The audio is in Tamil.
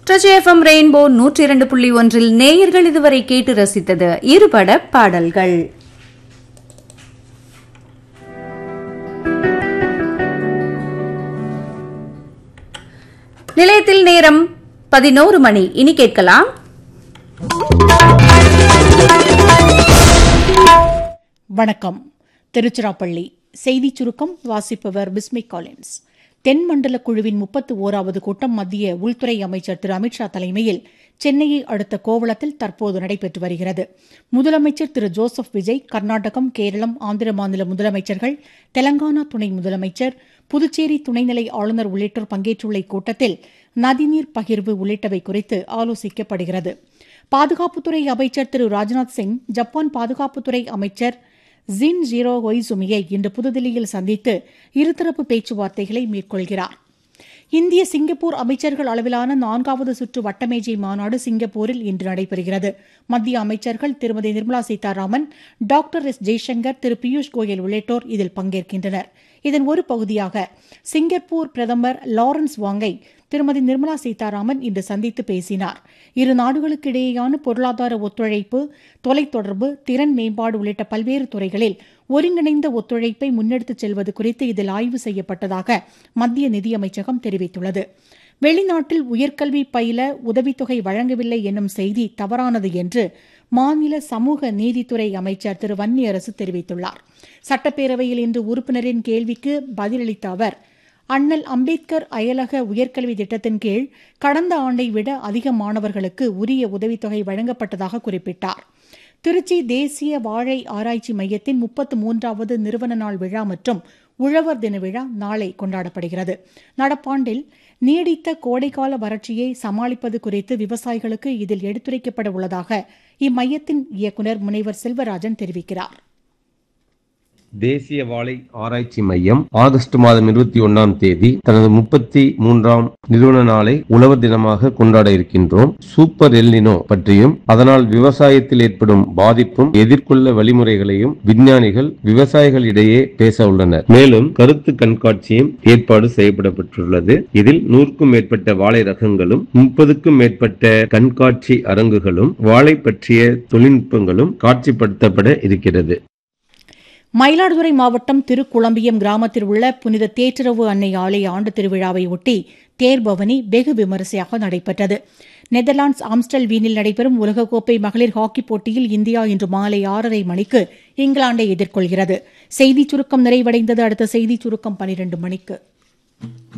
ட்ரெஜி எஃப்எம் ரெயின்போ 102.1 நேயர்கள் இதுவரை கேட்டு ரசித்தது இருபட பாடல்கள். நிலையத்தில் நேரம் 11 மணி. இனி கேட்கலாம் வணக்கம். திருச்சிராப்பள்ளி செய்திச் சுருக்கம் வாசிப்பவர் பிஸ்மி காலின்ஸ். தென்மண்டல குழுவின் 31வது கூட்டம் மத்திய உள்துறை அமைச்சர் திரு அமித்ஷா தலைமையில் சென்னையை அடுத்த கோவளத்தில் தற்போது நடைபெற்று வருகிறது. முதலமைச்சர் திரு ஜோசப் விஜய், கர்நாடகம், கேரளம், ஆந்திர மாநில முதலமைச்சர்கள், தெலங்கானா துணை முதலமைச்சர், புதுச்சேரி துணைநிலை ஆளுநர் உள்ளிட்டோர் பங்கேற்றுள்ள இக்கூட்டத்தில் நதிநீர் பகிர்வு உள்ளிட்டவை குறித்து ஆலோசிக்கப்படுகிறது. பாதுகாப்புத்துறை அமைச்சர் திரு ராஜ்நாத் சிங் ஜப்பான் பாதுகாப்புத்துறை அமைச்சர் ஜின் ஜீரோ ஒய்சுமியை இன்று புதுதில்லியில் சந்தித்து இருதரப்பு பேச்சுவார்த்தைகளை மேற்கொள்கிறார். இந்திய சிங்கப்பூர் அமைச்சர்கள் அளவிலான 4வது சுற்று வட்டமேஜை மாநாடு சிங்கப்பூரில் இன்று நடைபெறுகிறது. மத்திய அமைச்சர்கள் திருமதி நிர்மலா சீதாராமன், டாக்டர் எஸ் ஜெய்சங்கர், திரு பியூஷ் கோயல் உள்ளிட்டோர் இதில் பங்கேற்கின்றனர். இதன் ஒரு பகுதியாக சிங்கப்பூர் பிரதமர் லாரன்ஸ் வாங்கை திருமதி நிர்மலா சீதாராமன் இன்று சந்தித்து பேசினார். இரு நாடுகளுக்கு இடையேயான பொருளாதார ஒத்துழைப்பு, தொலைத்தொடர்பு, திறன் மேம்பாடு உள்ளிட்ட பல்வேறு துறைகளில் ஒருங்கிணைந்த ஒத்துழைப்பை முன்னெடுத்துச் செல்வது குறித்து இதில் ஆய்வு செய்யப்பட்டதாக மத்திய நிதியமைச்சகம் தெரிவித்துள்ளது. வெளிநாட்டில் உயர்கல்வி பயில உதவித்தொகை வழங்கவில்லை என்னும் செய்தி தவறானது என்று மாநில சமூக நீதித்துறை அமைச்சர் திரு வன்னியரசு தெரிவித்துள்ளார். சட்டப்பேரவையில் இன்று உறுப்பினரின் கேள்விக்கு பதிலளித்த அவர், அண்ணல் அம்பேத்கர் அயலக உயர்கல்வி திட்டத்தின் கீழ் கடந்த ஆண்டை விட அதிக மாணவர்களுக்கு உரிய உதவித்தொகை வழங்கப்பட்டதாக குறிப்பிட்டார். திருச்சி தேசிய வாழை ஆராய்ச்சி மையத்தின் 33வது நிறுவன நாள் விழா மற்றும் உழவர் தின விழா நாளை கொண்டாடப்படுகிறது. நடப்பாண்டில் நீடித்த கோடைக்கால வறட்சியை சமாளிப்பது குறித்து விவசாயிகளுக்கு இதில் எடுத்துரைக்கப்பட உள்ளதாக இம்மையத்தின் இயக்குநர் முனைவர் செல்வராஜன் தெரிவிக்கிறார். தேசிய வாழை ஆராய்ச்சி மையம் ஆகஸ்ட் மாதம் 21ஆம் தேதி தனது 33ஆம் நிறுவன நாளை உழவர் தினமாக கொண்டாட இருக்கின்றோம். சூப்பர் எல்னினோ பற்றியும் அதனால் விவசாயத்தில் ஏற்படும் பாதிப்பும் எதிர்கொள்ள வழிமுறைகளையும் விஞ்ஞானிகள் விவசாயிகளிடையே பேச உள்ளனர். மேலும் கருத்து கண்காட்சியும் ஏற்பாடு செய்யப்பட்டுள்ளது. இதில் 100க்கும் மேற்பட்ட வாழை ரகங்களும் 30க்கும் மேற்பட்ட கண்காட்சி அரங்குகளும் வாழை பற்றிய தொழில்நுட்பங்களும் காட்சிப்படுத்தப்பட இருக்கிறது. மயிலாடுதுறை மாவட்டம் திருக்குளம்பியம் கிராமத்தில் உள்ள புனித தேற்றரவு அன்னை ஆலய ஆண்டு திருவிழாவை ஒட்டி தேர்பவனி வெகு விமரிசையாக நடைபெற்றது. நெதர்லாந்து ஆம்ஸ்டல்வீனில் நடைபெறும் உலகக்கோப்பை மகளிர் ஹாக்கி போட்டியில் இந்தியா இன்று மாலை 6:30 மணிக்கு இங்கிலாந்தை எதிர்கொள்கிறது. செய்திச் சுருக்கம் நிறைவடைந்தது. அடுத்த செய்திச் சுருக்கம் 12 மணிக்கு.